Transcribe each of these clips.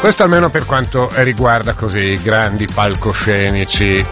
Questo almeno per quanto riguarda così i grandi palcoscenici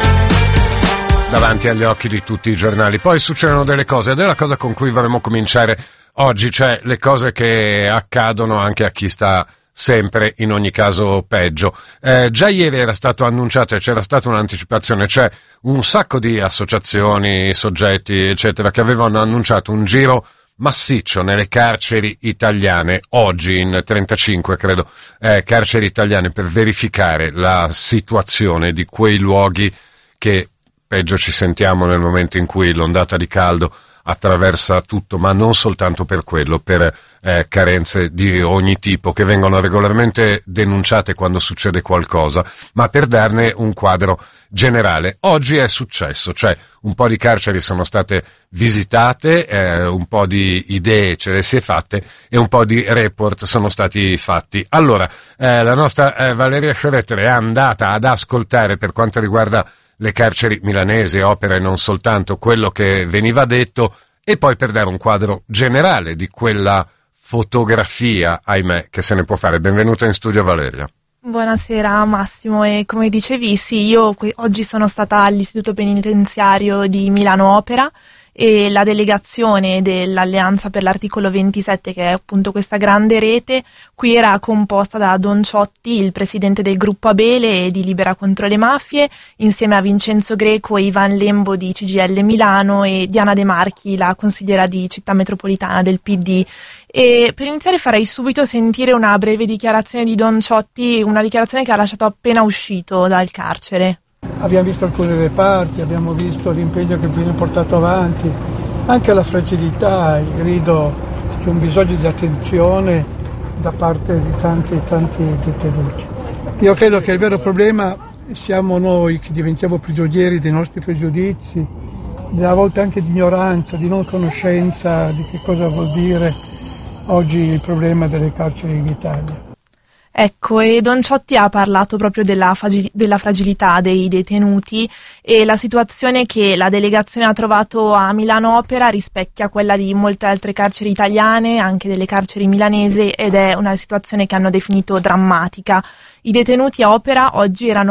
davanti agli occhi di tutti i giornali. Poi succedono delle cose, ed è la cosa con cui vorremmo cominciare oggi, cioè le cose che accadono anche a chi sta sempre in ogni caso peggio. Già ieri era stato annunciato e c'era stata un'anticipazione, cioè un sacco di associazioni, soggetti eccetera che avevano annunciato un giro massiccio nelle carceri italiane, oggi in 35 credo carceri italiane, per verificare la situazione di quei luoghi che peggio ci sentiamo nel momento in cui l'ondata di caldo attraversa tutto, ma non soltanto per quello, per carenze di ogni tipo che vengono regolarmente denunciate quando succede qualcosa, ma per darne un quadro generale. Oggi è successo, cioè un po' di carceri sono state visitate, un po' di idee ce le si è fatte e un po' di report sono stati fatti. Allora, la nostra Valeria Scioretter è andata ad ascoltare, per quanto riguarda le carceri milanesi, opera e non soltanto, quello che veniva detto, e poi per dare un quadro generale di quella fotografia, ahimè, che se ne può fare. Benvenuta in studio Valeria. Buonasera Massimo, e come dicevi sì, io oggi sono stata all'Istituto Penitenziario di Milano Opera e la delegazione dell'Alleanza per l'Articolo 27, che è appunto questa grande rete, qui era composta da Don Ciotti, il presidente del gruppo Abele e di Libera contro le mafie, insieme a Vincenzo Greco e Ivan Lembo di CGIL Milano e Diana De Marchi, la consigliera di Città Metropolitana del PD. E per iniziare farei subito sentire una breve dichiarazione di Don Ciotti, una dichiarazione che ha lasciato appena uscito dal carcere. Abbiamo visto alcuni reparti, abbiamo visto l'impegno che viene portato avanti, anche la fragilità, il grido di un bisogno di attenzione da parte di tanti detenuti. Io credo che il vero problema siamo noi che diventiamo prigionieri dei nostri pregiudizi, a volte anche di ignoranza, di non conoscenza di che cosa vuol dire oggi il problema delle carceri in Italia. Ecco, e Don Ciotti ha parlato proprio della fragilità dei detenuti, e la situazione che la delegazione ha trovato a Milano Opera rispecchia quella di molte altre carceri italiane, anche delle carceri milanesi, ed è una situazione che hanno definito drammatica. I detenuti a Opera oggi erano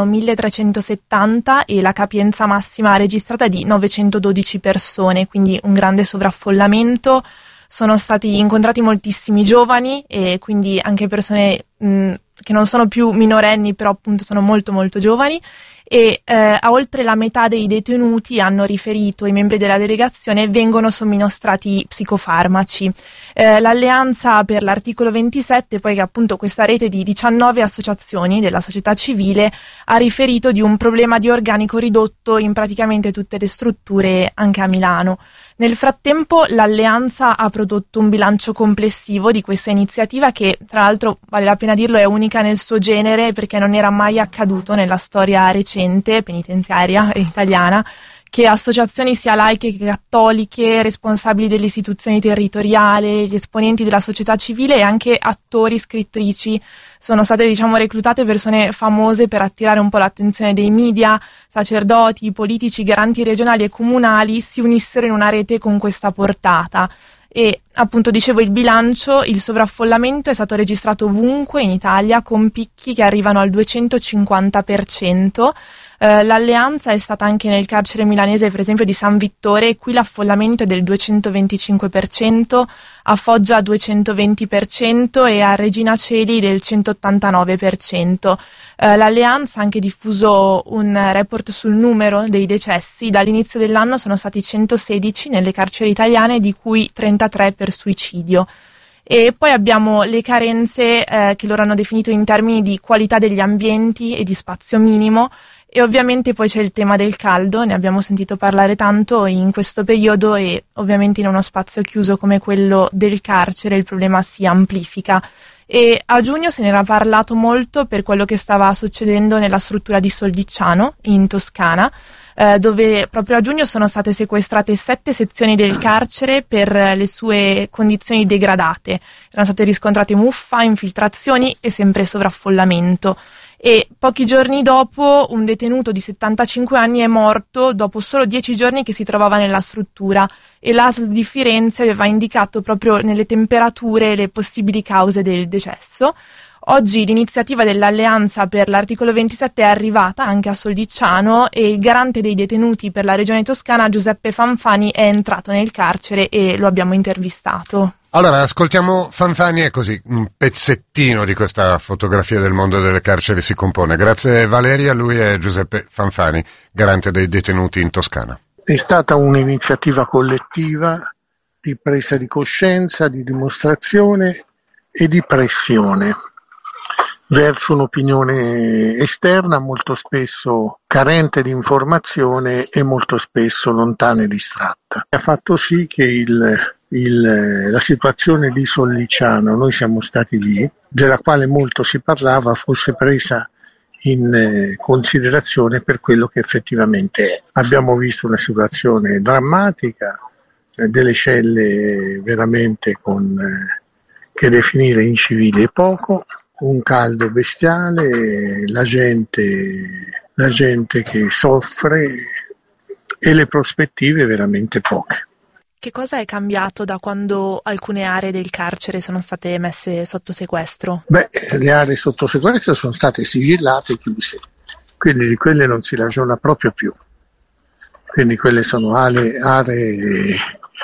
1370 e la capienza massima registrata è di 912 persone, quindi un grande sovraffollamento. Sono stati incontrati moltissimi giovani e quindi anche persone che non sono più minorenni, però appunto sono molto molto giovani, e a oltre la metà dei detenuti, hanno riferito i membri della delegazione, vengono somministrati psicofarmaci. L'Alleanza per l'Articolo 27, poi, che appunto questa rete di 19 associazioni della società civile, ha riferito di un problema di organico ridotto in praticamente tutte le strutture anche a Milano. Nel frattempo l'Alleanza ha prodotto un bilancio complessivo di questa iniziativa che, tra l'altro, vale la pena dirlo, è unica nel suo genere, perché non era mai accaduto nella storia recente penitenziaria italiana che associazioni sia laiche che cattoliche, responsabili delle istituzioni territoriali, gli esponenti della società civile e anche attori, scrittrici, sono state reclutate persone famose per attirare un po' l'attenzione dei media, sacerdoti, politici, garanti regionali e comunali si unissero in una rete con questa portata. E appunto dicevo, il bilancio, il sovraffollamento è stato registrato ovunque in Italia, con picchi che arrivano al 250%. L'alleanza è stata anche nel carcere milanese, per esempio, di San Vittore, e qui l'affollamento è del 225%, a Foggia 220% e a Regina Coeli del 189%. L'alleanza ha anche diffuso un report sul numero dei decessi. Dall'inizio dell'anno sono stati 116 nelle carceri italiane, di cui 33 per suicidio. E poi abbiamo le carenze che loro hanno definito in termini di qualità degli ambienti e di spazio minimo. E ovviamente poi c'è il tema del caldo, ne abbiamo sentito parlare tanto in questo periodo, e ovviamente in uno spazio chiuso come quello del carcere il problema si amplifica. E a giugno se ne era parlato molto per quello che stava succedendo nella struttura di Soldicciano, in Toscana, dove proprio a giugno sono state sequestrate 7 sezioni del carcere per le sue condizioni degradate. Erano state riscontrate muffa, infiltrazioni e sempre sovraffollamento. E pochi giorni dopo un detenuto di 75 anni è morto dopo solo 10 giorni che si trovava nella struttura, e l'ASL di Firenze aveva indicato proprio nelle temperature le possibili cause del decesso. Oggi l'iniziativa dell'Alleanza per l'articolo 27 è arrivata anche a Soldicciano e il garante dei detenuti per la regione toscana, Giuseppe Fanfani, è entrato nel carcere e lo abbiamo intervistato. Allora, ascoltiamo Fanfani e così un pezzettino di questa fotografia del mondo delle carceri si compone. Grazie Valeria, lui è Giuseppe Fanfani, garante dei detenuti in Toscana. È stata un'iniziativa collettiva di presa di coscienza, di dimostrazione e di pressione verso un'opinione esterna molto spesso carente di informazione e molto spesso lontana e distratta. Ha fatto sì che la situazione di Soldicciano, noi siamo stati lì, della quale molto si parlava, fosse presa in considerazione per quello che effettivamente è. Abbiamo visto una situazione drammatica, delle celle veramente che definire incivili è poco, un caldo bestiale, la gente che soffre e le prospettive veramente poche. Che cosa è cambiato da quando alcune aree del carcere sono state messe sotto sequestro? Le aree sotto sequestro sono state sigillate e chiuse, quindi di quelle non si ragiona proprio più. Quindi quelle sono aree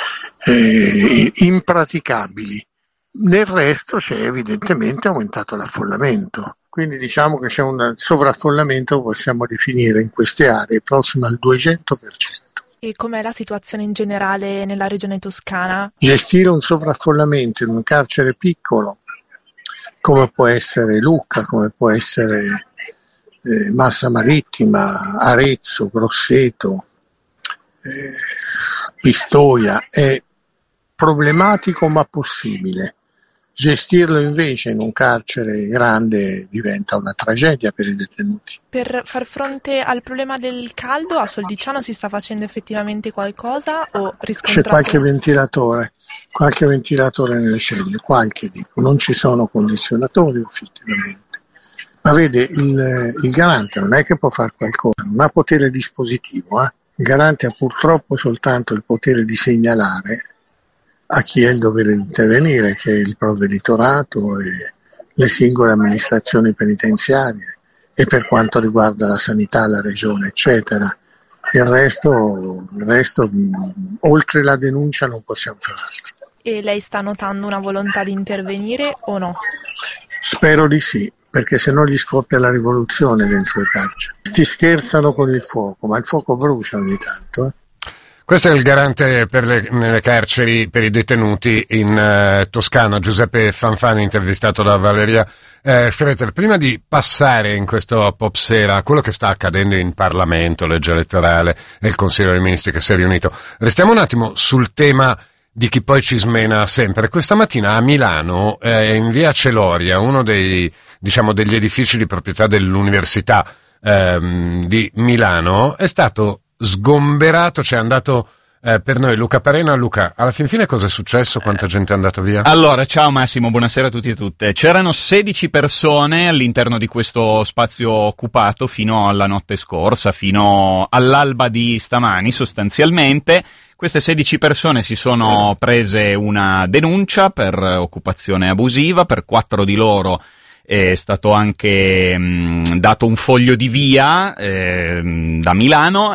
impraticabili. Nel resto c'è evidentemente aumentato l'affollamento. Quindi diciamo che c'è un sovraffollamento che possiamo definire in queste aree prossimo al 200%. E com'è la situazione in generale nella regione toscana? Gestire un sovraffollamento in un carcere piccolo, come può essere Lucca, come può essere Massa Marittima, Arezzo, Grosseto, Pistoia, è problematico ma possibile. Gestirlo invece in un carcere grande diventa una tragedia per i detenuti. Per far fronte al problema del caldo a Soldicciano si sta facendo effettivamente qualcosa o riscontrate? C'è qualche ventilatore nelle celle, non ci sono condizionatori effettivamente. Ma vede, il garante non è che può fare qualcosa, non ha potere dispositivo. Il garante ha purtroppo soltanto il potere di segnalare a chi è il dovere di intervenire, che è il provveditorato e le singole amministrazioni penitenziarie, e per quanto riguarda la sanità, la regione, eccetera. Il resto, oltre la denuncia non possiamo fare altro. E lei sta notando una volontà di intervenire o no? Spero di sì, perché se no gli scoppia la rivoluzione dentro il carcere. Si scherzano con il fuoco, ma il fuoco brucia ogni tanto. Questo è il garante nelle carceri per i detenuti in Toscana, Giuseppe Fanfani, intervistato da Valeria Freter. Prima di passare in questo pop sera a quello che sta accadendo in Parlamento, legge elettorale e il Consiglio dei Ministri che si è riunito, restiamo un attimo sul tema di chi poi ci smena sempre. Questa mattina a Milano, in via Celoria, uno degli edifici di proprietà dell'Università di Milano, è stato sgomberato, c'è andato per noi Luca Parena. Luca, alla fin fine cosa è successo? Quanta gente è andata via? Allora, ciao Massimo, buonasera a tutti e tutte. C'erano 16 persone all'interno di questo spazio occupato fino alla notte scorsa, fino all'alba di stamani sostanzialmente. Queste 16 persone si sono prese una denuncia per occupazione abusiva, per 4 di loro è stato anche dato un foglio di via da Milano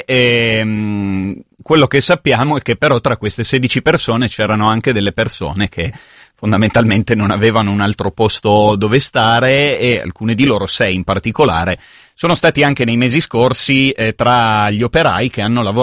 e quello che sappiamo è che però tra queste 16 persone c'erano anche delle persone che fondamentalmente non avevano un altro posto dove stare, e alcune di loro, 6 in particolare, sono stati anche nei mesi scorsi tra gli operai che hanno lavorato